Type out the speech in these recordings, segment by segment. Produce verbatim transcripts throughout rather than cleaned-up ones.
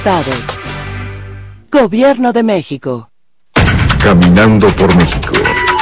Gobierno de México. Caminando por México.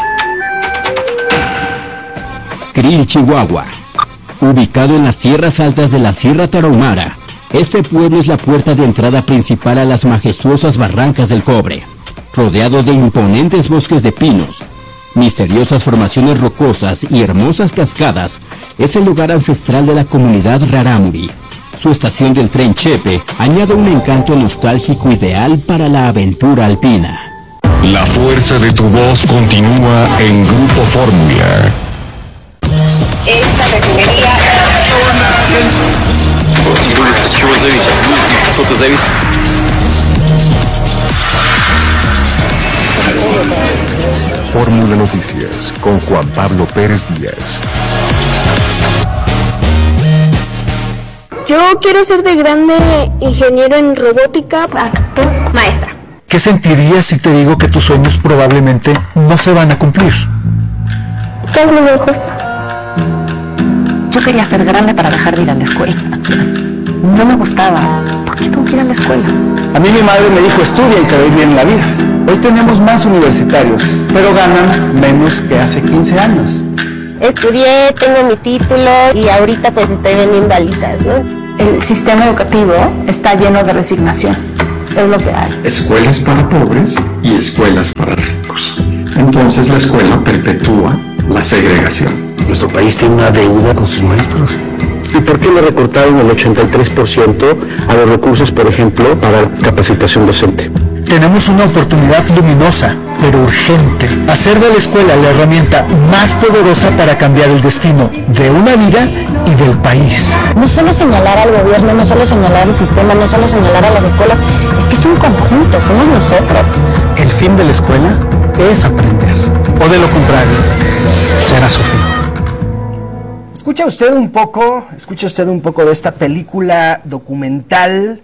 Krill, Chihuahua. Ubicado en las tierras altas de la Sierra Tarahumara, este pueblo es la puerta de entrada principal a las majestuosas barrancas del Cobre. Rodeado de imponentes bosques de pinos, misteriosas formaciones rocosas y hermosas cascadas, es el lugar ancestral de la comunidad Rarámuri. Su estación del tren Chepe añade un encanto nostálgico ideal para la aventura alpina. La fuerza de tu voz continúa en Grupo Fórmula. Esta refinería... Fórmula Noticias con Juan Pablo Pérez Díaz. Yo quiero ser de grande ingeniero en robótica, actor, maestra. ¿Qué sentirías si te digo que tus sueños probablemente no se van a cumplir? ¿Qué es lo que me gusta? Yo quería ser grande para dejar de ir a la escuela. No me gustaba. ¿Por qué tengo que ir a la escuela? A mí mi madre me dijo, estudia y te va a ir bien en la vida. Hoy tenemos más universitarios, pero ganan menos que hace quince años. Estudié, tengo mi título y ahorita pues estoy vendiendo alitas, ¿no? El sistema educativo está lleno de resignación. Es lo que hay. Escuelas para pobres y escuelas para ricos. Entonces la escuela perpetúa la segregación. Nuestro país tiene una deuda con sus maestros. ¿Y por qué le recortaron el ochenta y tres por ciento a los recursos, por ejemplo, para capacitación docente? Tenemos una oportunidad luminosa, pero urgente. Hacer de la escuela la herramienta más poderosa para cambiar el destino de una vida y del país. No solo señalar al gobierno, no solo señalar al sistema, no solo señalar a las escuelas, es que es un conjunto, somos nosotros. El fin de la escuela es aprender, o de lo contrario, será su fin. Escucha usted un poco, escucha usted un poco de esta película documental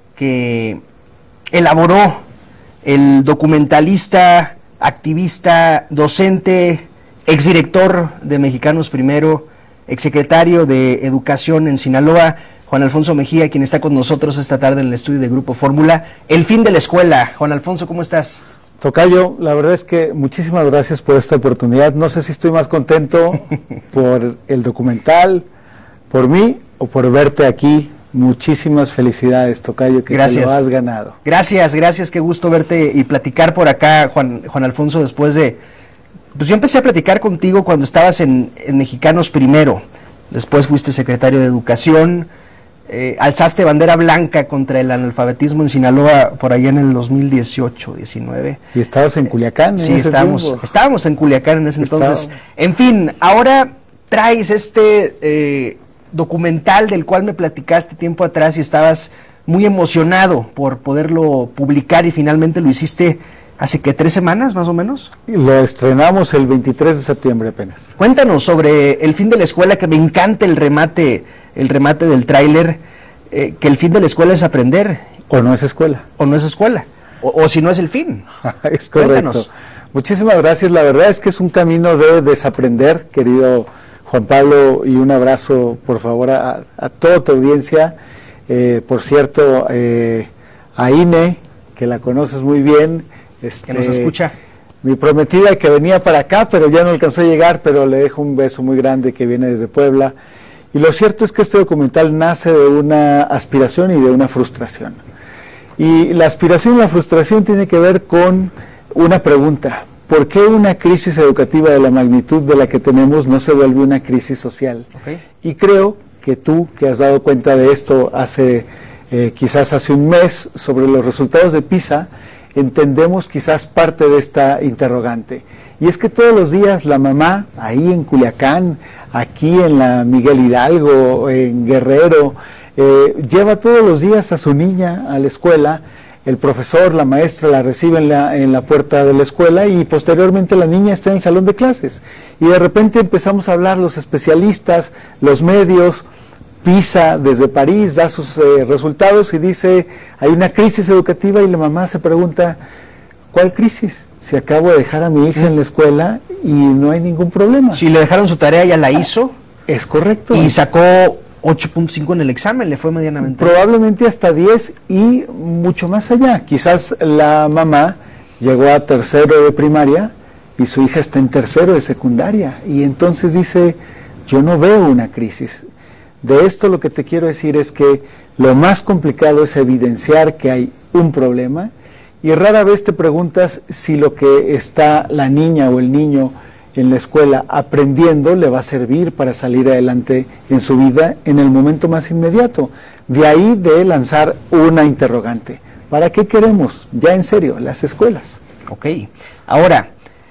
que elaboró el documentalista, activista, docente, exdirector de Mexicanos Primero, exsecretario de Educación en Sinaloa, Juan Alfonso Mejía, quien está con nosotros esta tarde en el estudio de Grupo Fórmula. El fin de la escuela. Juan Alfonso, ¿cómo estás? Tocayo, la verdad es que muchísimas gracias por esta oportunidad. No sé si estoy más contento por el documental, por mí o por verte aquí. Muchísimas felicidades, Tocayo, que gracias. Te lo has ganado. Gracias, gracias, qué gusto verte y platicar por acá, Juan, Juan Alfonso, después de... Pues yo empecé a platicar contigo cuando estabas en, en Mexicanos Primero, después fuiste secretario de Educación, eh, alzaste bandera blanca contra el analfabetismo en Sinaloa por allá en el dos mil dieciocho, diecinueve. Y estabas en Culiacán, Sí, en ese estábamos, tiempo. estábamos en Culiacán en ese Estaba... entonces. En fin, ahora traes este... Eh, documental del cual me platicaste tiempo atrás y estabas muy emocionado por poderlo publicar y finalmente lo hiciste hace que tres semanas más o menos. Lo estrenamos el veintitrés de septiembre apenas. Cuéntanos sobre el fin de la escuela, que me encanta el remate, el remate del tráiler, eh, que el fin de la escuela es aprender. O no es escuela. O no es escuela. O, o si no es el fin. Es correcto. Cuéntanos. Muchísimas gracias. La verdad es que es un camino de desaprender, querido Juan Pablo, y un abrazo, por favor, a, a toda tu audiencia. Eh, por cierto, eh, a Ine, que la conoces muy bien. Este, que nos escucha. Mi prometida que venía para acá, pero ya no alcanzó a llegar, pero le dejo un beso muy grande que viene desde Puebla. Y lo cierto es que este documental nace de una aspiración y de una frustración. Y la aspiración y la frustración tiene que ver con una pregunta. ¿Por qué una crisis educativa de la magnitud de la que tenemos no se vuelve una crisis social? Okay. Y creo que tú, que has dado cuenta de esto hace eh, quizás hace un mes sobre los resultados de PISA, entendemos quizás parte de esta interrogante. Y es que todos los días la mamá, ahí en Culiacán, aquí en la Miguel Hidalgo, en Guerrero, eh, lleva todos los días a su niña a la escuela. El profesor, la maestra la recibe en la, en la puerta de la escuela y posteriormente la niña está en el salón de clases. Y de repente empezamos a hablar los especialistas, los medios. PISA desde París da sus eh, resultados y dice, hay una crisis educativa, y la mamá se pregunta, ¿cuál crisis? Si acabo de dejar a mi hija en la escuela y no hay ningún problema. Si le dejaron su tarea, ya la hizo. Es correcto. Y sacó ocho punto cinco en el examen, le fue medianamente. Probablemente hasta diez y mucho más allá. Quizás la mamá llegó a tercero de primaria y su hija está en tercero de secundaria y entonces dice, yo no veo una crisis. De esto lo que te quiero decir es que lo más complicado es evidenciar que hay un problema y rara vez te preguntas si lo que está la niña o el niño en la escuela aprendiendo le va a servir para salir adelante en su vida en el momento más inmediato. De ahí de lanzar una interrogante. ¿Para qué queremos, ya en serio, las escuelas? Ok, ahora,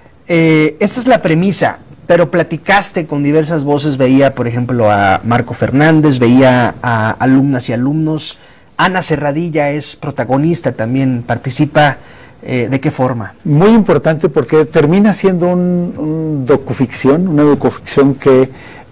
eh, esta es la premisa, pero platicaste con diversas voces, veía por ejemplo a Marco Fernández, veía a alumnas y alumnos, Ana Serradilla es protagonista también, participa. Eh, ¿De qué forma? Muy importante porque termina siendo un, un docuficción, una docuficción que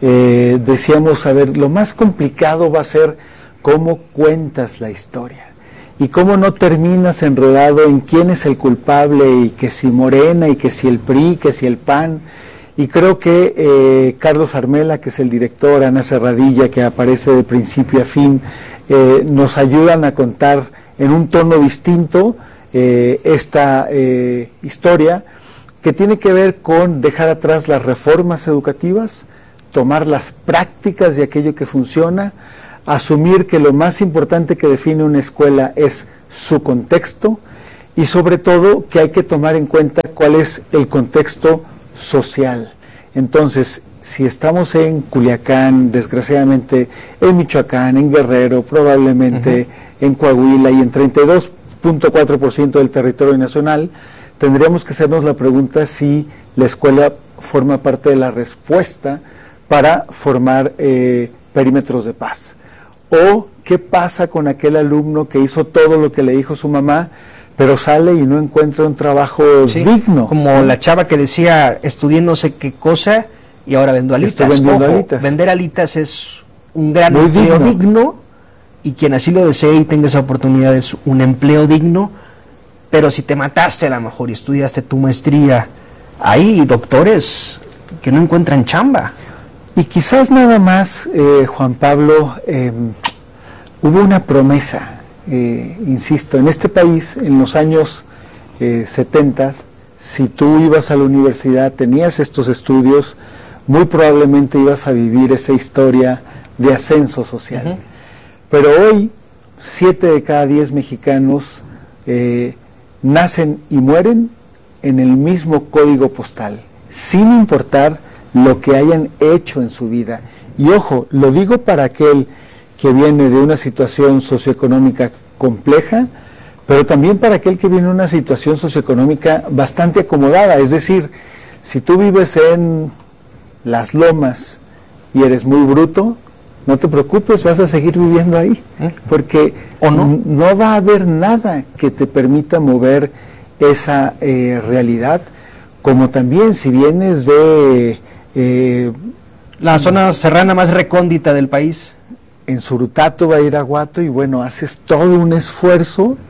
eh, decíamos, a ver, lo más complicado va a ser cómo cuentas la historia y cómo no terminas enredado en quién es el culpable y que si Morena y que si el P R I, que si el P A N. Y creo que eh, Carlos Armela, que es el director, Ana Serradilla, que aparece de principio a fin, eh, nos ayudan a contar en un tono distinto Eh, esta eh, historia que tiene que ver con dejar atrás las reformas educativas, tomar las prácticas de aquello que funciona, asumir que lo más importante que define una escuela es su contexto y sobre todo que hay que tomar en cuenta cuál es el contexto social. Entonces, si estamos en Culiacán, desgraciadamente en Michoacán, en Guerrero, probablemente uh-huh. en Coahuila y en treinta y dos punto cuatro por ciento del territorio nacional, tendríamos que hacernos la pregunta si la escuela forma parte de la respuesta para formar eh, perímetros de paz. O qué pasa con aquel alumno que hizo todo lo que le dijo su mamá, pero sale y no encuentra un trabajo sí, digno. Como la chava que decía, estudié no sé qué cosa y ahora vendo alitas. Ojo, alitas. Vender alitas es un gran Muy empleo digno. digno. Y quien así lo desee y tenga esa oportunidad es un empleo digno, pero si te mataste a lo mejor y estudiaste tu maestría, hay doctores que no encuentran chamba. Y quizás nada más, eh, Juan Pablo, eh, hubo una promesa, eh, insisto, en este país, en los años eh, setenta, si tú ibas a la universidad, tenías estos estudios, muy probablemente ibas a vivir esa historia de ascenso social. Uh-huh. Pero hoy, siete de cada diez mexicanos eh, nacen y mueren en el mismo código postal, sin importar lo que hayan hecho en su vida. Y ojo, lo digo para aquel que viene de una situación socioeconómica compleja, pero también para aquel que viene de una situación socioeconómica bastante acomodada. Es decir, si tú vives en Las Lomas y eres muy bruto, no te preocupes, vas a seguir viviendo ahí, porque ¿O no? no va a haber nada que te permita mover esa eh, realidad, como también si vienes de eh, la zona serrana más recóndita del país, en Surutato, Badiraguato, y bueno, haces todo un esfuerzo,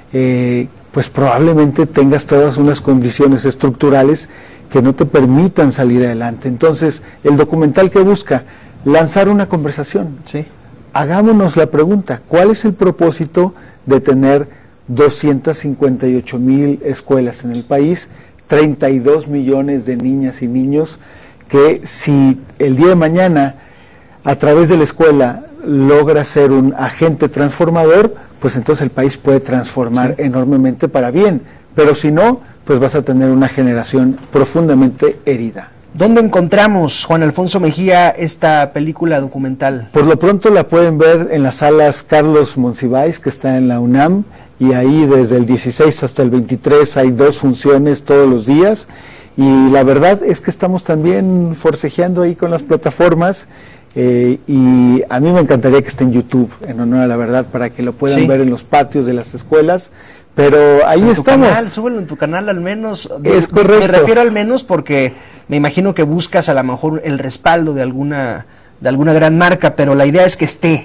eh, pues probablemente tengas todas unas condiciones estructurales que no te permitan salir adelante. Entonces, el documental que busca lanzar una conversación. Sí. Hagámonos la pregunta, ¿cuál es el propósito de tener doscientas cincuenta y ocho mil escuelas en el país, treinta y dos millones de niñas y niños, que si el día de mañana a través de la escuela logra ser un agente transformador, pues entonces el país puede transformar sí. enormemente para bien, pero si no, pues vas a tener una generación profundamente herida. ¿Dónde encontramos, Juan Alfonso Mejía, esta película documental? Por lo pronto la pueden ver en las salas Carlos Monsiváis, que está en la UNAM, y ahí desde el dieciséis hasta el veintitrés hay dos funciones todos los días, y la verdad es que estamos también forcejeando ahí con las plataformas, eh, y a mí me encantaría que esté en YouTube, en honor a la verdad, para que lo puedan sí. ver en los patios de las escuelas. Pero ahí pues en estamos. Tu canal, súbelo en tu canal al menos. Es correcto. Me refiero al menos porque me imagino que buscas a lo mejor el respaldo de alguna de alguna gran marca, pero la idea es que esté.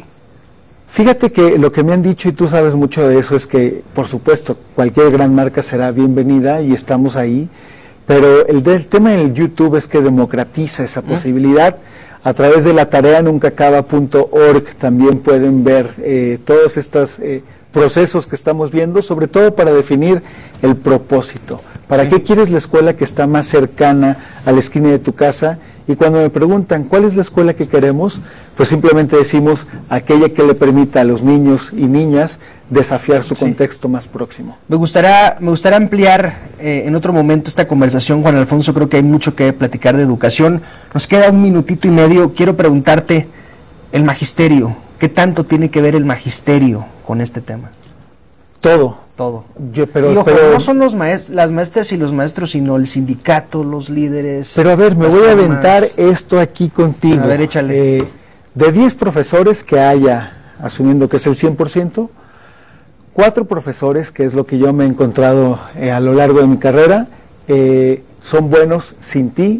Fíjate que lo que me han dicho, y tú sabes mucho de eso, es que, por supuesto, cualquier gran marca será bienvenida y estamos ahí, pero el del tema del YouTube es que democratiza esa posibilidad. A través de la tarea nunca acaba punto org también pueden ver eh, todos estos eh, procesos que estamos viendo, sobre todo para definir el propósito. ¿Para sí. qué quieres la escuela que está más cercana a la esquina de tu casa? Y cuando me preguntan cuál es la escuela que queremos, pues simplemente decimos aquella que le permita a los niños y niñas desafiar su sí. contexto más próximo. Me gustaría, me gustaría ampliar eh, en otro momento esta conversación, Juan Alfonso. Creo que hay mucho que platicar de educación. Nos queda un minutito y medio. Quiero preguntarte, el magisterio, ¿qué tanto tiene que ver el magisterio con este tema? Todo. Todo. Yo, pero, y ojo, pero, no son los maest las maestras y los maestros, sino el sindicato, los líderes. Pero a ver, me voy a aventar esto aquí contigo. A ver, échale. Eh, de diez profesores que haya, asumiendo que es el cien por ciento, cuatro profesores, que es lo que yo me he encontrado eh, a lo largo de mi carrera, eh, son buenos sin ti,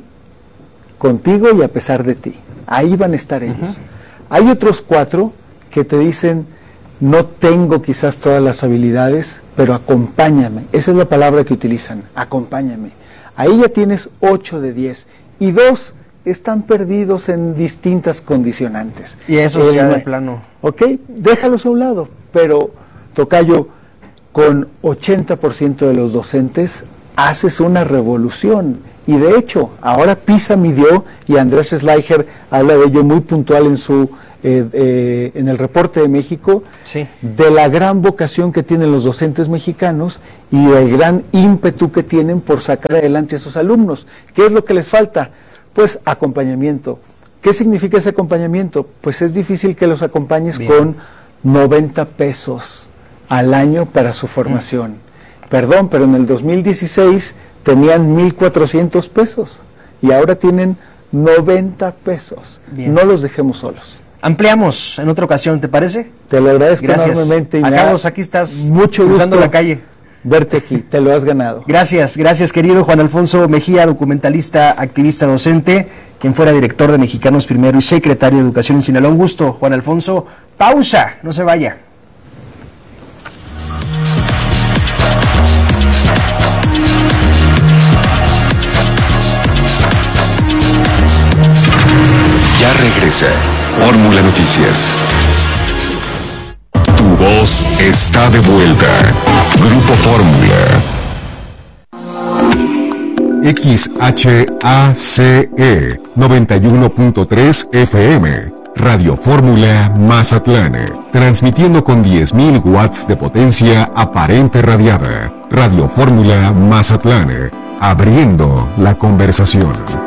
contigo y a pesar de ti. Ahí van a estar ellos. Uh-huh. Hay otros cuatro que te dicen, no tengo quizás todas las habilidades, pero acompáñame. Esa es la palabra que utilizan, acompáñame. Ahí ya tienes ocho de diez. Y dos están perdidos en distintas condicionantes. Y eso sí, eh, de plano. Ok, déjalos a un lado. Pero, tocayo, con ochenta por ciento de los docentes haces una revolución. Y de hecho, ahora PISA midió, y Andrés Schleicher habla de ello muy puntual en su eh, eh, en el reporte de México, sí. de la gran vocación que tienen los docentes mexicanos y el gran ímpetu que tienen por sacar adelante a sus alumnos. ¿Qué es lo que les falta? Pues acompañamiento. ¿Qué significa ese acompañamiento? Pues es difícil que los acompañes Bien. con noventa pesos al año para su formación. Mm. Perdón, pero en el dos mil dieciséis tenían mil cuatrocientos pesos y ahora tienen noventa pesos. Bien. No los dejemos solos. Ampliamos en otra ocasión, ¿te parece? Te lo agradezco Gracias. enormemente. Y Carlos, aquí estás mucho cruzando gusto la calle. Verte aquí, te lo has ganado. Gracias, gracias querido Juan Alfonso Mejía, documentalista, activista, docente, quien fuera director de Mexicanos Primero y secretario de Educación en Sinaloa. Un gusto, Juan Alfonso. Pausa, no se vaya. Ya regresa Fórmula Noticias. Tu voz está de vuelta. Grupo Fórmula. X H A C E noventa y uno punto tres F M. Radio Fórmula Mazatlán. Transmitiendo con diez mil watts de potencia aparente radiada. Radio Fórmula Mazatlán. Abriendo la conversación.